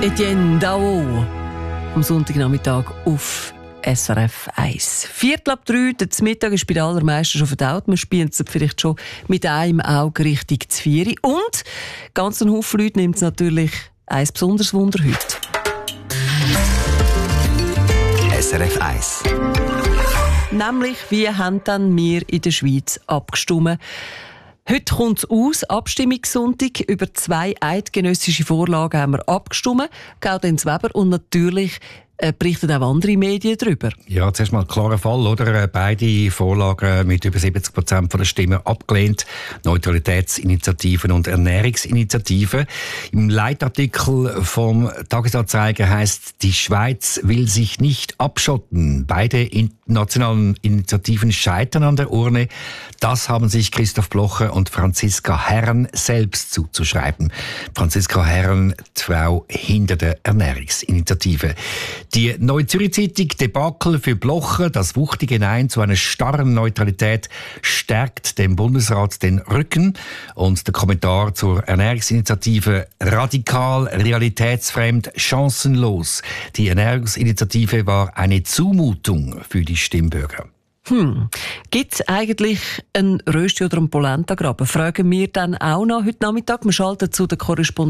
Etienne Dao am Sonntagnachmittag auf SRF 1. 2:45, der Mittag ist bei den allermeisten schon verdaut. Man spielt vielleicht schon mit einem Auge Richtung 4. Und ganz ein Haufen Leute nimmt es natürlich ein besonderes Wunder heute. SRF 1. Nämlich, wie haben dann wir in der Schweiz abgestimmt? Heute kommt es aus, Abstimmungssonntag. Über 2 eidgenössische Vorlagen haben wir abgestimmt. Gaudenz Weber und natürlich berichten auch andere Medien darüber. Ja, zuerst mal ein klarer Fall, oder? Beide Vorlagen mit über 70% der Stimmen abgelehnt. Neutralitätsinitiativen und Ernährungsinitiativen. Im Leitartikel vom Tagesanzeiger heisst, die Schweiz will sich nicht abschotten. Beide nationalen Initiativen scheitern an der Urne. Das haben sich Christoph Blocher und Franziska Herren selbst zuzuschreiben. Franziska Herren, die Frau hinter der Ernährungsinitiative. Die Neue Zürcher Zeitung Debakel für Blocher, das wuchtige Nein zu einer starren Neutralität, stärkt dem Bundesrat den Rücken. Und der Kommentar zur Ernährungsinitiative radikal, realitätsfremd, chancenlos. Die Ernährungsinitiative war eine Zumutung für die Stimmbürger. Gibt es eigentlich einen Rösti oder einen Polenta-Graben? Fragen wir dann auch noch heute Nachmittag. Wir schalten zu der Korrespondentin